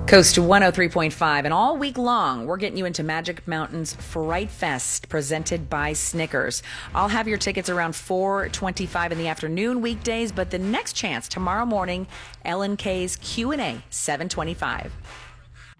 Coast 103.5. And all week long, we're getting you into Magic Mountain's Fright Fest, presented by Snickers. I'll have your tickets around 4:25 in the afternoon weekdays, but the next chance tomorrow morning, Ellen K's Q&A, 7:25.